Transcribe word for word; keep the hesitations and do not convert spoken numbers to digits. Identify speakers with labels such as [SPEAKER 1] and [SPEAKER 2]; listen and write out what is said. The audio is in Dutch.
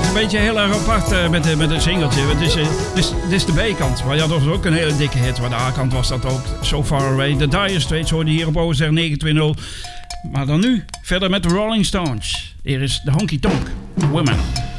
[SPEAKER 1] een beetje heel erg apart uh, met, uh, met het singeltje. Het is, uh, dit, is, dit is de B-kant. Maar ja, dat was ook een hele dikke hit. Maar de A-kant was dat ook So Far Away. De Dire Straits hoorde hier op O S R negen twee nul. Maar dan nu verder met de Rolling Stones. Hier is de Honky Tonk Women.